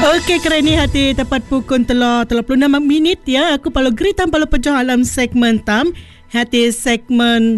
Okey, keren ni hati tepat pukul 36 minit ya. Aku palu geritam palu pejah alam segmen tam. Hati segmen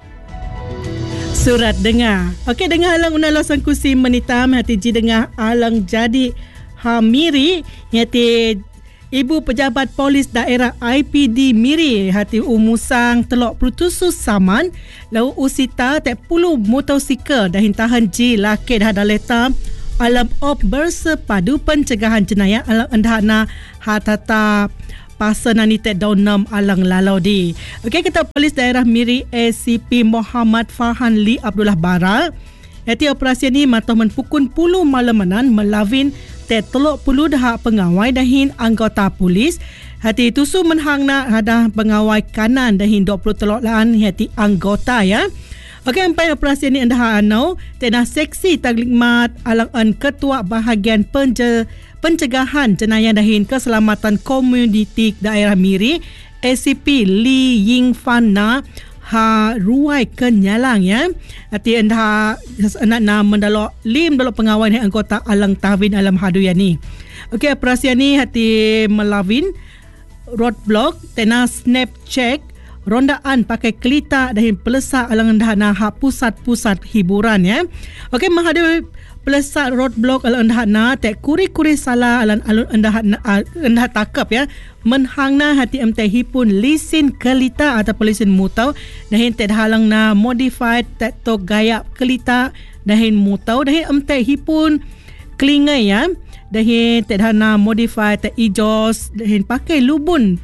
surat dengar. Okey, dengar alang unala sangkusi menitam hati ji dengar alang jadi Miri hati Ibu Pejabat Polis Daerah IPD Miri hati umusang telok Plutusus Saman lau usita tek puluh motosikal dah hintahan ji laki dah daleta alam op bersepadu pencegahan jenayah alam endahana hatata pasanani tek daun 6 alang lalau di. Okey, kita Polis Daerah Miri ACP Muhammad Farhan Lee Abdullah Bara hati operasi ni matah menpukun puluh malamanan melawin telok puluh dah pengawai dahin anggota polis hati tusu menhangna ada pengawai kanan dahin 20 telok laan hati anggota ya. Okey, empat operasi ni anda anau tenah seksi taklimat alang ketua bahagian pencegahan jenayah dahin keselamatan komuniti daerah Miri ACP Lee Ying Fan ruai kenyalang ya. Hati anda anak mendalok lim dalok pengawal ni anggota alang tahwin alam haduya ni. Okey, operasi ni hati melawin roadblock tena snap check rondaan pakai kelita dahin pelesa alang dahana pusat-pusat hiburan ya. Okey, menghadapi pelesat roadblock alang dahana tek kuri-kuri salah alang alun anda takap ya. Menhangna hati MTH pun lisin kelita atau lisin mutau dahin tek halang na modified tek to gaya kelita dahin mutau dahin MTH pun kelingai ya. Dahin tek hana modified tek ijos dahin pakai lubun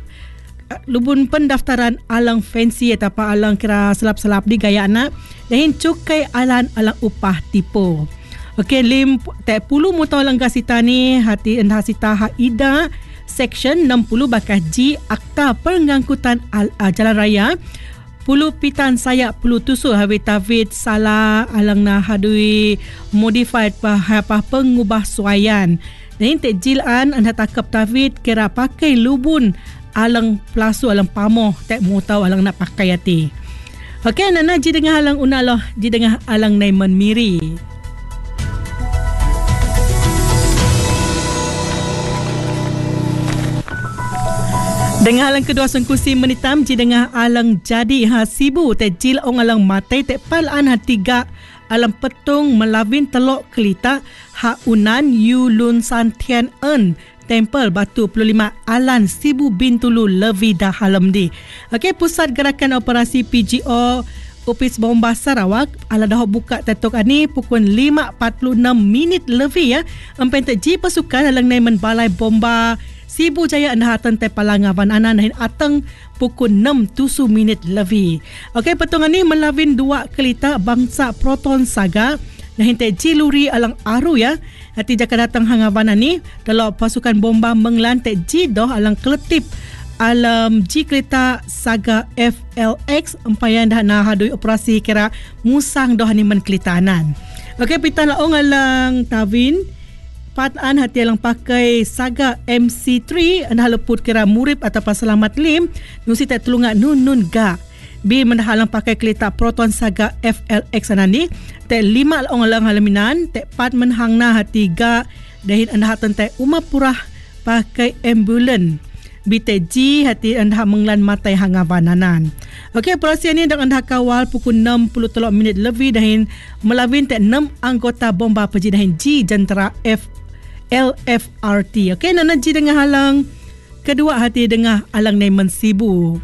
pendaftaran alang fancy atau apa alang kira selap-selap di gaya anak dahin cukai alang upah tipu. Okey, lim tek puluh mutau alang gasita ni hati endah sita haida Section 60 bakah G Akta Pengangkutan Jalan Raya pulu pitan sayak pulu tusu hawi tawid salah alang na hadui modified apa pengubah suayan dan tek jilan anda takap tawid kira pakai lubun alang pelasu alang pamoh tek mutau alang nak pakai hati. Okey, nana ji dengar alang unaloh ji dengar alang Naiman Miri. Dengar alang kedua sengkusi menitam ji dengar alang jadi sibu tejil ong alang matai tek palan tiga alang petung melawin telok kelita unan Yulun Santian Temple Batu 25 Alan Sibu Bintulu Levi dah halam di. Okey, Pusat Gerakan Operasi PGO Opis Bomba Sarawak ala dah buka tetok ani pukul 5.46 minit lebih ya. Empen teji pasukan alang naiman balai bomba Sibu Jaya anda hatan te palangawan anan dan atang pukul 6.07 minit lebih. Okey, petungan ni melawin dua kelita bangsa Proton Saga dan te jiluri alang aru ya. Hati jaka datang hangawan ni dalam pasukan bomba menglantek jidoh alang keletip alam ji kereta Saga FLX empayan dah na hadui operasi kira musang doh ni men kelitanan. Okey, pitan laong alang Tawin Patan hati alang pakai Saga MC3 anda leput kira murib atau pasalamat lim nusi tak telungat nun ga bi mendahalang pakai kereta Proton Saga FLX anani tek 5 laong alang halaminan tek 4 menhangna hati ga dahin anda hatan tek Umapurah pakai ambulan bi tek ji hati anda menglan matai hangabananan. Okey, operasi ini dah anda kawal pukul 63 minit lebih dahin melawin tek 6 anggota bomba peji dahin ji jentera LFRT. Okey, nana ji dengan halang kedua hati dengan alang Naiman Sibu.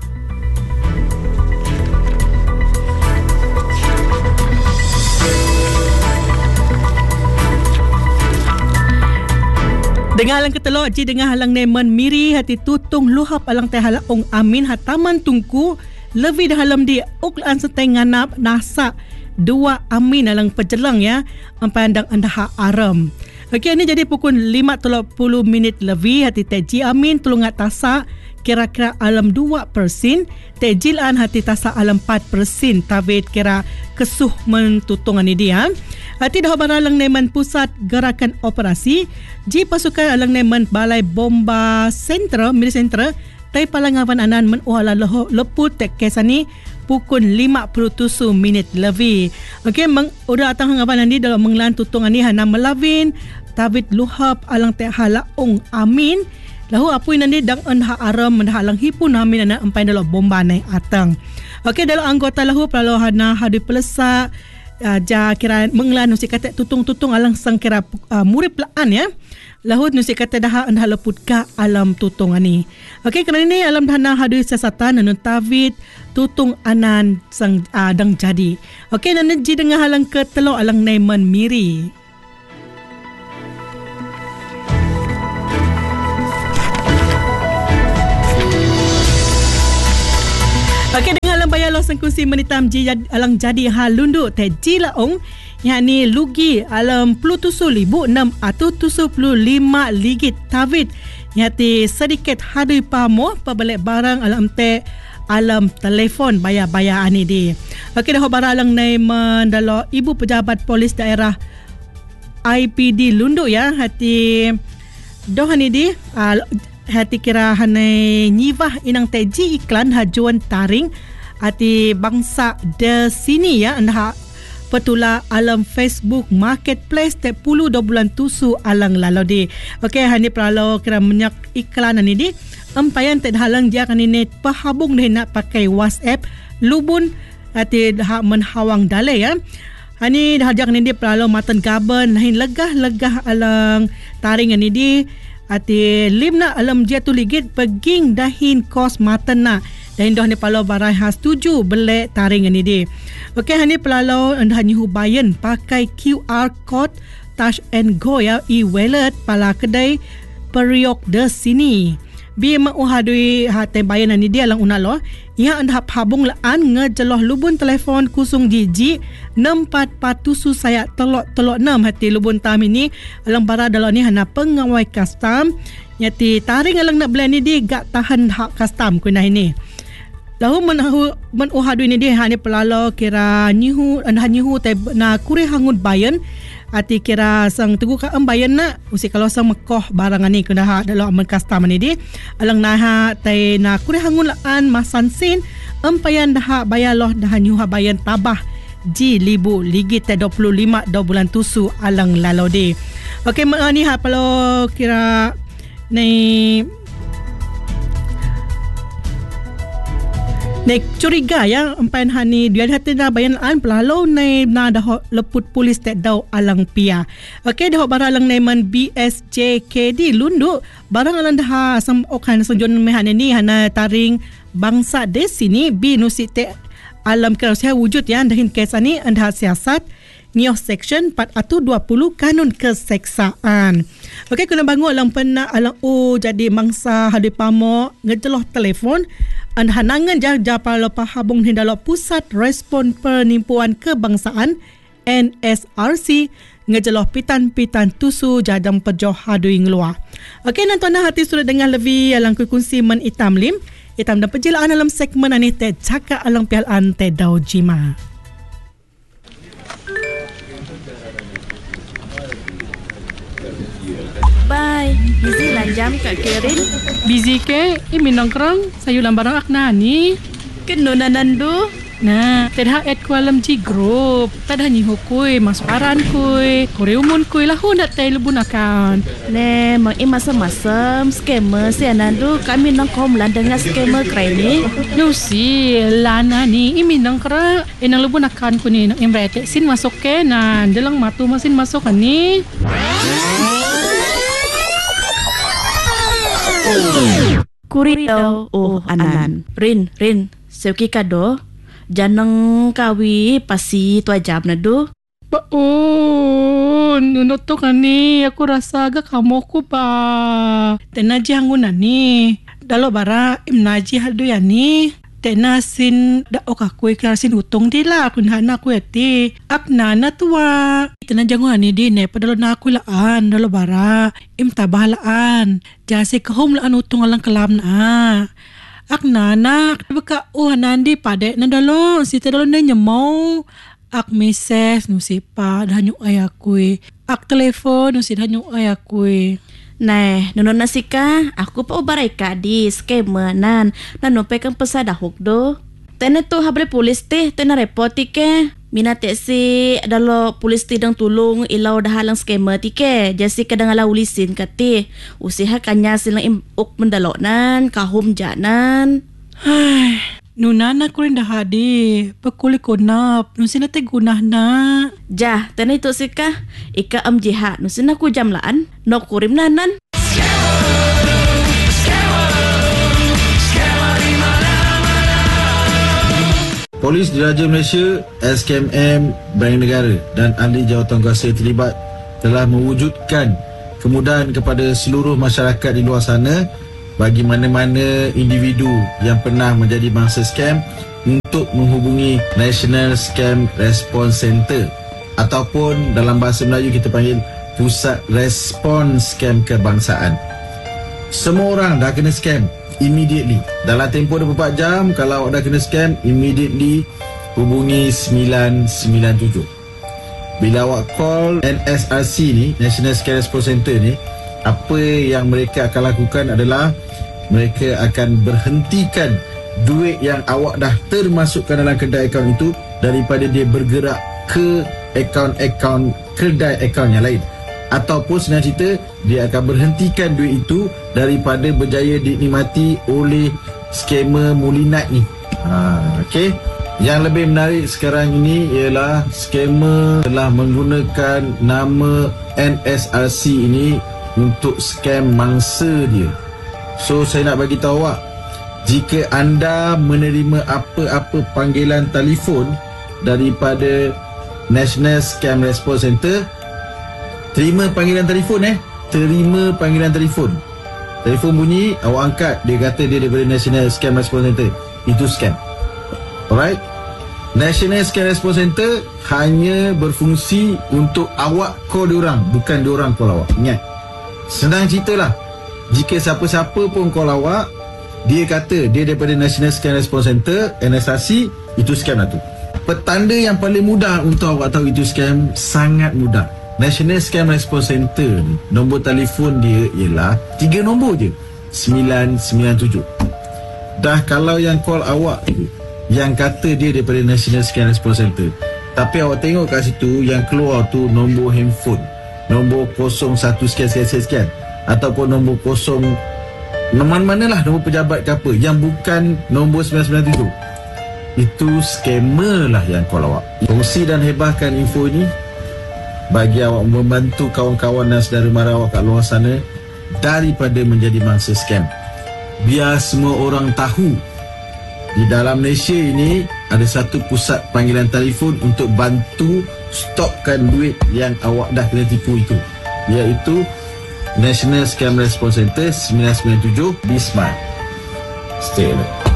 Dengan alang ketelok ji dengan halang Naiman Miri hati tutung luhap alang teh halang Amin hataman tungku lebih dah halam di uklan setengah nap nasa dua Amin alang pejelang ya empandang anda aram. Okey, ini jadi pukul 5.30 minit lebih hati teji Amin tulungat tasa kira-kira alam 2%, tejilan hati tasa alam 4%, tawid kira kesuh mentutungan ini dia. Hati dah baralang Naiman Pusat Gerakan Operasi, ji pasukan alang Naiman Balai Bomba Sentra, Miri Sentra, tai palangawan anan menuala leput tek kesani pukul 57 minit lebih. Okey, udah atang hangapan ni dalam menglan tutungan ni hana melawin Tawit luhap alang te halaong amin. Lahu apui nandi dang ha aram menhalang hipun namin na empai dalam bomba nai atang. Okey, dalam anggota lahu perlu hana hadu pelesa ja kira menglan nusi kata tutung-tutung alang sang kira murip laan ya. Lahu nusi kata dah anda leput ka alam tutung ani. Okey, kerana ini alam dana hadu siasatan nanun tawit tutung anan sang dang jadi. Okey, nanti ji dengan halang ke telo alang naiman miri. Okey, dengan alam bayar losan kursi menitam ji alang jadi halundu te ji laong yakni lugi alam plutusu libu 6 atau tusu puluh 5 ligit tawit yakni sedikit hadui pamo pabalik barang alam te alam telefon bayar-bayar ani di. Okey, dah barang alang nai mendalo ibu pejabat polis daerah IPD Lundu ya hati doh ani di hati kira hanai nyivah inang teji iklan hajuan taring hati bangsa de sini ya anda petula alam Facebook marketplace te 10 bulan tusu alang lalodi. Okey, hani pralo kira menyak iklan ani di empayan te halang dia kan ini pahabung deh nak pakai WhatsApp lubun hati dah menhawang dale ya. Hani dah jak ni di pralo matan gaban lain legah-legah alang taring ani di ati limna alam dia tu ligit peging dahin kos matana dahin doh ni palo barai has tuju belek taring ani di. Okey, hani pelalo anda nyihu bayan pakai QR code touch and go ya e-wallet pala kedai periok de sini. Bi mauhadui hate bayan ani dia lang unalo ia anda habung laan ngejeloh lubun telefon kusung jiji 6442 saya telok 6 hati lubun tam ini alang bara dalam ni hana pengawai custom nyati taring alang nak beli ni di gak tahan hak custom kuna ini. Lahu menuhadu ini dia hani pelalo kira nyihu anda nyihu te na kuri hangun bayan ati kira sang tegu ka ambayan na usi kalau sang mekoh barangan ni kena ha dalam aman custom ni di alang naha tai na kuri hangun laan masan sin empayan dah bayar loh dah nyuha bayan tabah ji libu ligit 25 bulan tusu alang lalode. Okey, ni ha palo kira ni nek curiga ya empan hani dia hati na bayan an pelalo nai na dah leput polis tek dau alang pia. Okey, dah barang nai man BSJKD Lundu barang alang dah sam okan sonjon mehan ni hana taring bangsa de sini bi nusi tek alam kerasa wujud ya dahin kes ani anda siasat Nyoh Section 420 Kanun Keseksaan. Okey, kena bangun alang pena alang jadi mangsa hadi pamo ngejeloh telefon an hanangan japalo pahabung hindalo Pusat Respon Penipuan Kebangsaan NSRC ngejeloh pitan-pitan tusu jadang pejoh hadui ngelua. Okey, nantuan hati sudah dengar lebih alang kunci men itam lim itam dan pejilaan dalam segmen ani te cakap alang pialan te dau jima. Bye. Busy lah jam Kak Kerin. Busy ke? Imi nongkrong sayulan barang akna ni. Keno nanandu. Nah, tedha at ku alam ji group. Tadha nyihu kuy, masukaran kuy, kuriumun kuy lah hundat tay lubun account. Ne, mang masam-masam scammer si anandu kami nongkom lan dengan scammer krai ni. Nusi, lana ni imi nongkra inang lubun account ku ni nang imrete sin masuk ke nan, dalang matu masin masuk kan ni. Kurito anan. Rin, seuki kado. Janang kawi pasi tu ajab na do. Baun, nunot to kani aku rasa agak kamu ku ba. Tenaji hangunan ni. Dalo bara imnaji hadu ya ni. Tenasin da okakui karasin utong dila kun hana ku eti. Aknana tua. Tenaji hangunan ni di ne padalo na aku laan dalo bara im tabalaan. Jase kahom laan utong alang kelam na. Ak nanak beka nandi pade nadalo si tadalo na nyemau ak meses nu sipa danyu ayakui ak telefon nu si danyu ayakui. Nah, nono nasika aku pa ubaray ka di scammer nan nanope kang pesada hukdo. Tene to habre polis te tena repoti ke Minat si adalah polis tidang tulung ilau dah halang skamer tike. Jasi kadang ala ulisin kati. Usiha kanya silang uk mendaloknan, kahum janan. Hai, nunana ko rin dahadi. Pakuli ko nap. Nusin natin gunah na. Jah, tanay to sika. Ika jiha. Nusin aku jamlaan. No kurim nanan. Polis Diraja Malaysia, SKMM, Bank Negara dan ahli jawatankuasa terlibat telah mewujudkan kemudahan kepada seluruh masyarakat di luar sana bagi mana-mana individu yang pernah menjadi mangsa scam untuk menghubungi National Scam Response Center ataupun dalam bahasa Melayu kita panggil Pusat Respon Scam Kebangsaan. Semua orang dah kena scam immediately. Dalam tempoh 24 jam, kalau awak dah kena scam, immediately hubungi 997. Bila awak call NSRC ni, National Scam Response Center ni, apa yang mereka akan lakukan adalah mereka akan berhentikan duit yang awak dah termasukkan dalam kedai akaun itu daripada dia bergerak ke akaun-akaun kedai akaun yang lain. Ataupun senang cerita, dia akan berhentikan duit itu daripada berjaya dinikmati oleh skamer mulinat ni. Okey. Yang lebih menarik sekarang ini ialah skamer telah menggunakan nama NSRC ini untuk scam mangsa dia. So saya nak bagi tahu awak, jika anda menerima apa-apa panggilan telefon daripada National Scam Response Center, terima panggilan telefon terima panggilan telefon. Telefon bunyi, awak angkat, dia kata dia daripada National Scam Response Center. Itu scam. Alright. National Scam Response Center hanya berfungsi untuk awak call diorang, bukan diorang call awak. Ingat. Senang ceritalah, jika siapa-siapa pun call awak, dia kata dia daripada National Scam Response Center, NSRC, itu scam lah tu. Petanda yang paling mudah untuk awak tahu itu scam, sangat mudah. National Scam Response Center ni, nombor telefon dia ialah 3 nombor je, 997. Dah kalau yang call awak tu, yang kata dia daripada National Scam Response Center, tapi awak tengok kat situ yang keluar tu nombor handphone, nombor 01 sekian ataupun nombor 0 mana-manalah, nombor pejabat ke apa, yang bukan nombor 997, itu scammer lah yang call awak. Kongsi dan hebahkan info ini bagi awak membantu kawan-kawan dan saudara mara awak kat luar sana daripada menjadi mangsa scam. Biar semua orang tahu, di dalam Malaysia ini ada satu pusat panggilan telefon untuk bantu stopkan duit yang awak dah kena tipu itu, iaitu National Scam Response Center 997. Be smart. Stay alert.